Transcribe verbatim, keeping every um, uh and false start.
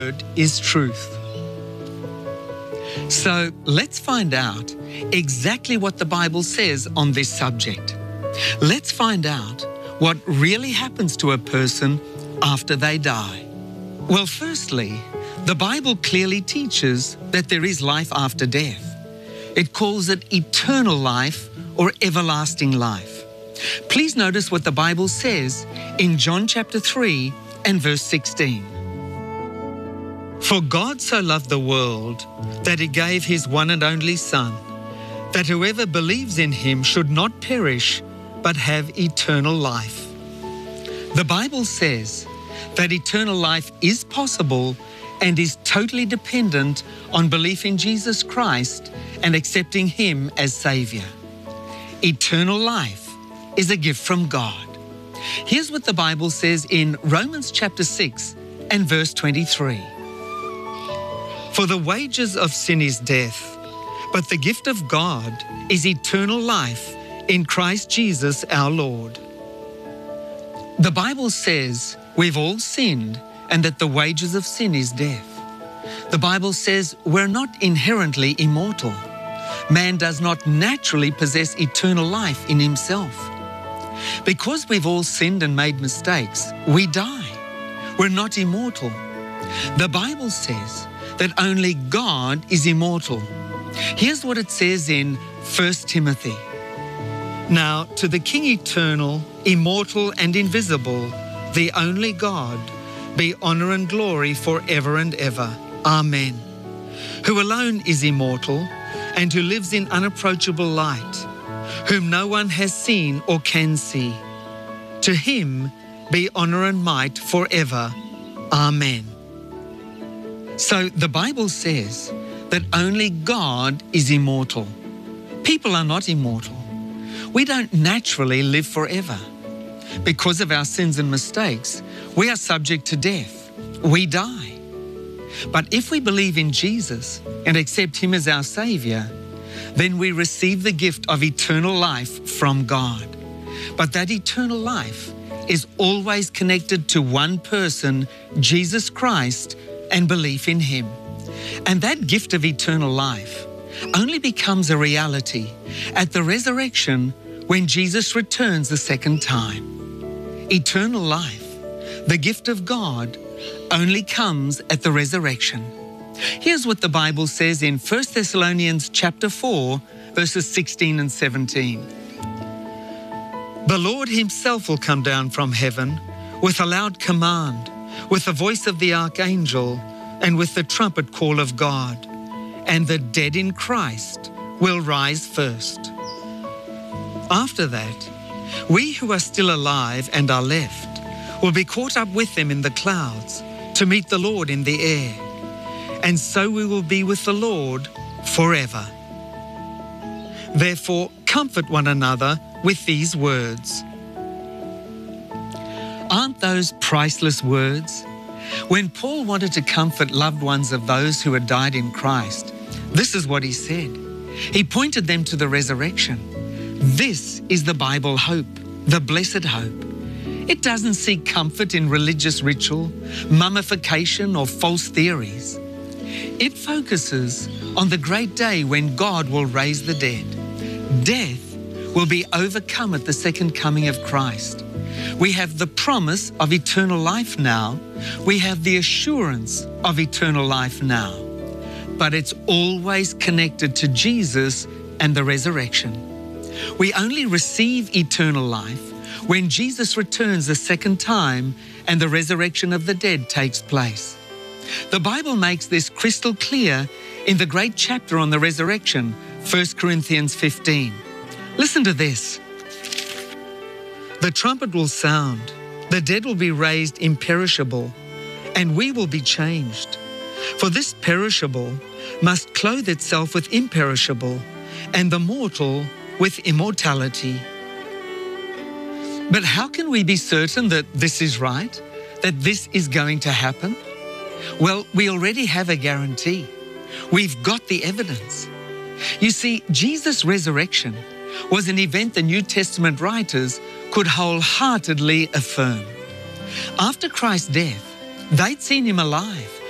word is truth. So let's find out exactly what the Bible says on this subject. Let's find out what really happens to a person after they die. Well, firstly, the Bible clearly teaches that there is life after death. It calls it eternal life or everlasting life. Please notice what the Bible says in John chapter three and verse sixteen. For God so loved the world that he gave his one and only Son, that whoever believes in him should not perish but have eternal life. The Bible says that eternal life is possible and is totally dependent on belief in Jesus Christ and accepting him as Savior. Eternal life is a gift from God. Here's what the Bible says in Romans chapter six and verse twenty-three. For the wages of sin is death, but the gift of God is eternal life in Christ Jesus our Lord. The Bible says we've all sinned and that the wages of sin is death. The Bible says we're not inherently immortal. Man does not naturally possess eternal life in himself. Because we've all sinned and made mistakes, we die. We're not immortal. The Bible says that only God is immortal. Here's what it says in First Timothy. Now, to the King eternal, immortal and invisible, the only God, be honor and glory forever and ever. Amen. Who alone is immortal and who lives in unapproachable light, whom no one has seen or can see. To him be honor and might forever. Amen. So the Bible says that only God is immortal. People are not immortal. We don't naturally live forever. Because of our sins and mistakes, we are subject to death. We die. But if we believe in Jesus and accept him as our Savior, then we receive the gift of eternal life from God. But that eternal life is always connected to one person, Jesus Christ, and belief in him. And that gift of eternal life only becomes a reality at the resurrection when Jesus returns the second time. Eternal life, the gift of God, only comes at the resurrection. Here's what the Bible says in First Thessalonians chapter four, verses sixteen and seventeen. The Lord himself will come down from heaven with a loud command, with the voice of the archangel, and with the trumpet call of God, and the dead in Christ will rise first. After that, we who are still alive and are left will be caught up with them in the clouds to meet the Lord in the air, and so we will be with the Lord forever. Therefore, comfort one another with these words. Aren't those priceless words? When Paul wanted to comfort loved ones of those who had died in Christ, this is what he said. He pointed them to the resurrection. This is the Bible hope, the blessed hope. It doesn't seek comfort in religious ritual, mummification, or false theories. It focuses on the great day when God will raise the dead. Death will be overcome at the second coming of Christ. We have the promise of eternal life now. We have the assurance of eternal life now. But it's always connected to Jesus and the resurrection. We only receive eternal life when Jesus returns the second time and the resurrection of the dead takes place. The Bible makes this crystal clear in the great chapter on the resurrection, First Corinthians fifteen. Listen to this. The trumpet will sound, the dead will be raised imperishable, and we will be changed. For this perishable must clothe itself with imperishable, and the mortal with immortality. But how can we be certain that this is right, that this is going to happen? Well, we already have a guarantee. We've got the evidence. You see, Jesus' resurrection was an event the New Testament writers could wholeheartedly affirm. After Christ's death, they'd seen him alive.